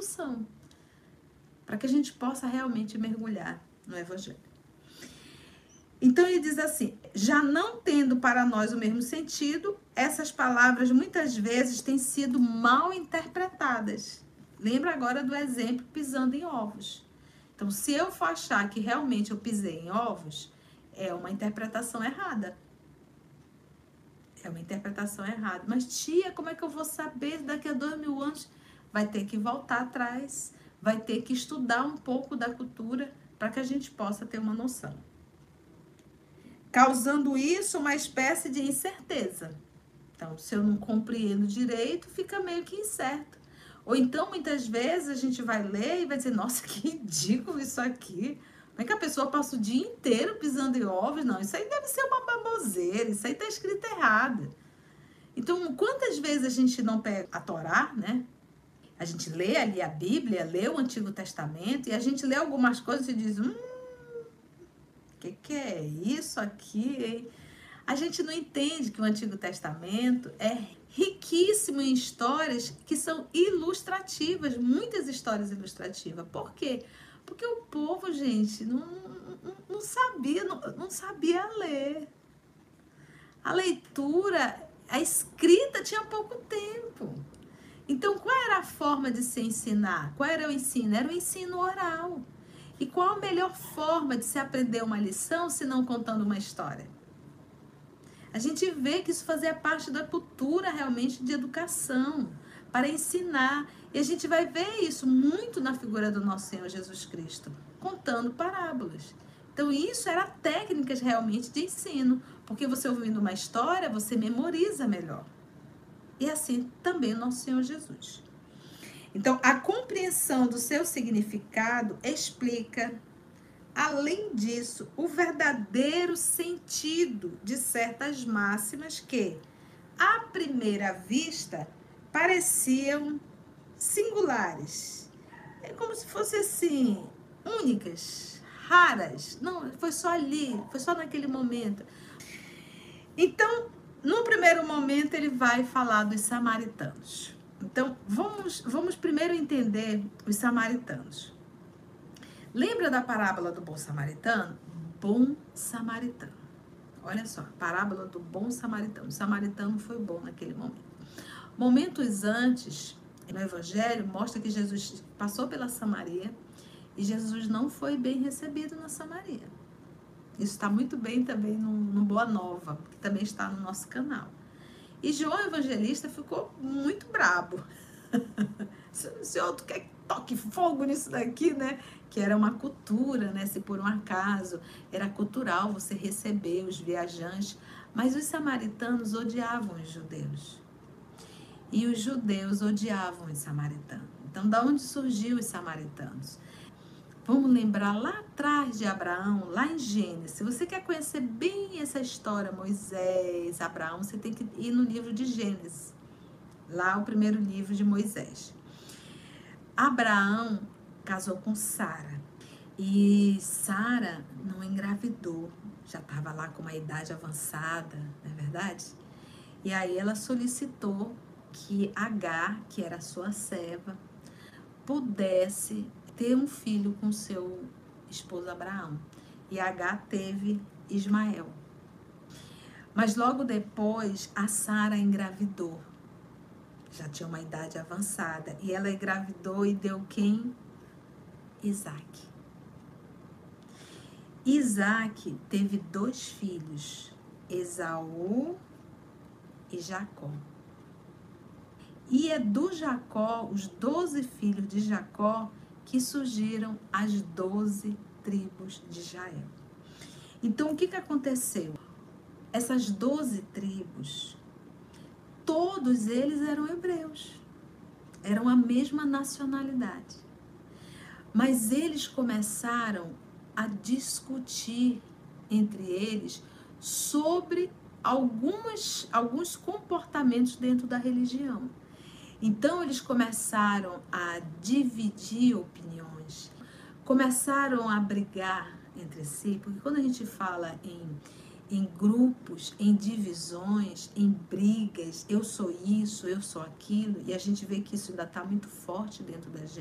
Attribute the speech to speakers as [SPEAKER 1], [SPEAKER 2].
[SPEAKER 1] introdução, para que a gente possa realmente mergulhar no Evangelho. Então ele diz assim, já não tendo para nós o mesmo sentido, essas palavras muitas vezes têm sido mal interpretadas. Lembra agora do exemplo pisando em ovos. Então, se eu for achar que realmente eu pisei em ovos, é uma interpretação errada. É uma interpretação errada. Mas, tia, como é que eu vou saber daqui a 2000 anos? Vai ter que voltar atrás, vai ter que estudar um pouco da cultura para que a gente possa ter uma noção. Causando isso uma espécie de incerteza. Então, se eu não compreendo direito, fica meio que incerto. Ou então, muitas vezes, a gente vai ler e vai dizer, nossa, que ridículo isso aqui. Como é que a pessoa passa o dia inteiro pisando em ovos? Não, isso aí deve ser uma baboseira, isso aí está escrito errado. Então, quantas vezes a gente não pega a Torá, né? A gente lê ali a Bíblia, lê o Antigo Testamento, e a gente lê algumas coisas e diz, que é isso aqui, hein? A gente não entende que o Antigo Testamento é riquíssimo em histórias que são ilustrativas, muitas histórias ilustrativas. Por quê? Porque o povo, gente, não sabia ler. A leitura, a escrita tinha pouco tempo. Então, qual era a forma de se ensinar? Qual era o ensino? Era o ensino oral. E qual a melhor forma de se aprender uma lição se não contando uma história? A gente vê que isso fazia parte da cultura realmente de educação, para ensinar. E a gente vai ver isso muito na figura do nosso Senhor Jesus Cristo, contando parábolas. Então isso era técnicas realmente de ensino, porque você ouvindo uma história, você memoriza melhor. E assim também o nosso Senhor Jesus. Então a compreensão do seu significado explica, além disso, o verdadeiro sentido de certas máximas que, à primeira vista, pareciam singulares. É como se fossem assim, únicas, raras. Não, foi só ali, foi só naquele momento. Então, no primeiro momento, ele vai falar dos samaritanos. Então, vamos primeiro entender os samaritanos. Lembra da parábola do bom samaritano? Bom samaritano. Olha só, a parábola do bom samaritano. O samaritano foi bom naquele momento. Momentos antes, no Evangelho, mostra que Jesus passou pela Samaria e Jesus não foi bem recebido na Samaria. Isso está muito bem também no Boa Nova, que também está no nosso canal. E João Evangelista ficou muito brabo. Senhor, tu quer que toque fogo nisso daqui, né? Que era uma cultura, né? Se por um acaso era cultural você receber os viajantes. Mas os samaritanos odiavam os judeus. E os judeus odiavam os samaritanos. Então, da onde surgiu os samaritanos? Vamos lembrar lá atrás de Abraão, lá em Gênesis. Se você quer conhecer bem essa história, Moisés, Abraão, você tem que ir no livro de Gênesis. Lá o primeiro livro de Moisés. Abraão casou com Sara. E Sara não engravidou. Já estava lá com uma idade avançada, não é verdade? E aí ela solicitou que Agar, que era sua serva, pudesse ter um filho com seu esposo Abraão. E Agar teve Ismael. Mas logo depois, a Sara engravidou. Já tinha uma idade avançada. E ela engravidou e deu quem? Isaac. Isaac teve 2 filhos, Esaú e Jacó. E é do Jacó, os 12 filhos de Jacó, que surgiram as 12 tribos de Israel. Então, o que aconteceu? Essas 12 tribos, todos eles eram hebreus. Eram a mesma nacionalidade. Mas eles começaram a discutir entre eles sobre alguns comportamentos dentro da religião. Então, eles começaram a dividir opiniões, começaram a brigar entre si, porque quando a gente fala em grupos, em divisões, em brigas, eu sou isso, eu sou aquilo, e a gente vê que isso ainda está muito forte dentro da gente.